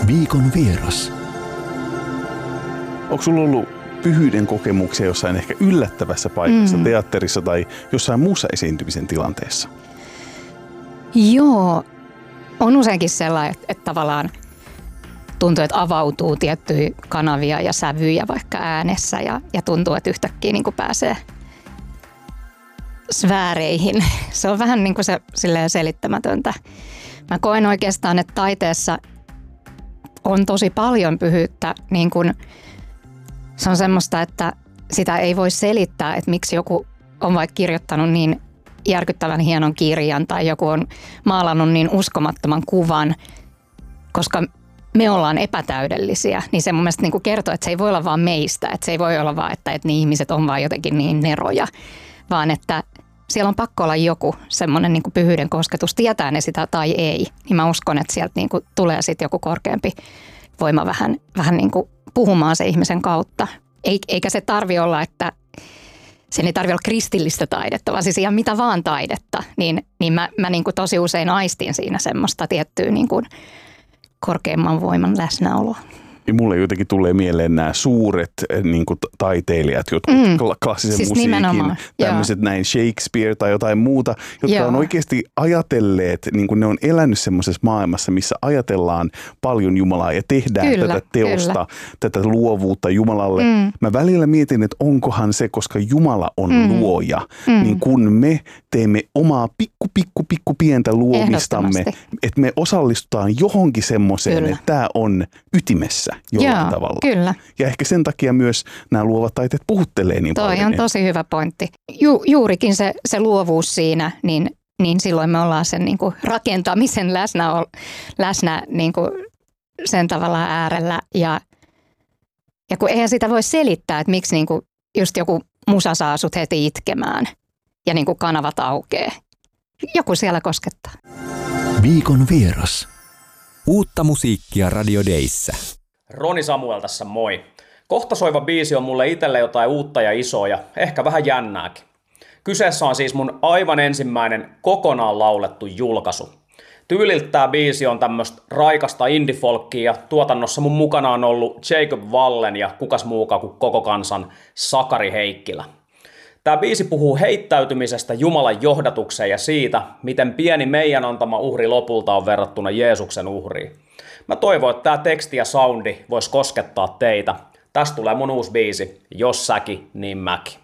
Viikon vieras. Onko sulla ollut pyhyyden kokemuksia jossain ehkä yllättävässä paikassa, teatterissa tai jossain muussa esiintymisen tilanteessa? Joo, on useinkin sellainen, että tavallaan tuntuu, että avautuu tiettyjä kanavia ja sävyjä vaikka äänessä ja tuntuu, että yhtäkkiä niin kuin pääsee sfääreihin. Se on vähän niin kuin se silleen selittämätöntä. Mä koen oikeastaan, että taiteessa on tosi paljon pyhyyttä. Niin kuin se on semmoista, että sitä ei voi selittää, että miksi joku on vaikka kirjoittanut niin järkyttävän hienon kirjan tai joku on maalannut niin uskomattoman kuvan, koska me ollaan epätäydellisiä, niin se mun mielestä niin kuin kertoo, että se ei voi olla vaan meistä, että se ei voi olla vaan, että ne ihmiset on vaan jotenkin niin neroja, vaan että siellä on pakko olla joku semmoinen niin kuin pyhyyden kosketus, tietää ne sitä tai ei, niin mä uskon, että sieltä niin kuin tulee sitten joku korkeampi voima vähän niin kuin puhumaan se ihmisen kautta. Eikä se tarvi olla, että sen ei tarvitse olla kristillistä taidetta, vaan siis ihan mitä vaan taidetta, niin mä niin kuin tosi usein aistin siinä semmoista tiettyä niin kuin korkeimman voiman läsnäoloa. Ja mulle jotenkin tulee mieleen nämä suuret niin kuin taiteilijat, jotkut klassisen siis musiikin, tämmöiset näin Shakespeare tai jotain muuta, jotka on oikeasti ajatelleet, niin kuin ne on elänyt semmoisessa maailmassa, missä ajatellaan paljon Jumalaa ja tehdään tätä teosta, tätä luovuutta Jumalalle. Mä välillä mietin, että onkohan se, koska Jumala on luoja, niin kun me teemme omaa pikku pientä luomistamme, että me osallistutaan johonkin semmoiseen, että tämä on ytimessä. Jollain tavalla. Kyllä. Ja ehkä sen takia myös nämä luovat taiteet puhuttelee niin paljon. Toi on tosi hyvä pointti. Juurikin se luovuus siinä, niin silloin me ollaan sen niin kuin rakentamisen läsnä niin kuin sen tavalla äärellä. Ja kun eihän sitä voi selittää, että miksi niin kuin just joku musa saa sut heti itkemään ja niin kuin kanavat aukeaa. Joku siellä koskettaa. Viikon vieras. Uutta musiikkia Radio Dayssä. Roni Samuel tässä moi. Kohta soiva biisi on mulle itselle jotain uutta ja isoa ja ehkä vähän jännääkin. Kyseessä on siis mun aivan ensimmäinen kokonaan laulettu julkaisu. Tyyliltä tää biisi on tämmöstä raikasta indie-folkkia ja tuotannossa mun mukana on ollut Jacob Wallen ja kukas muukaan kuin koko kansan Sakari Heikkilä. Tää biisi puhuu heittäytymisestä Jumalan johdatukseen ja siitä, miten pieni meidän antama uhri lopulta on verrattuna Jeesuksen uhriin. Mä toivon, että tää teksti ja soundi vois koskettaa teitä. Tästä tulee mun uusi biisi, Jos säkin, niin mäkin.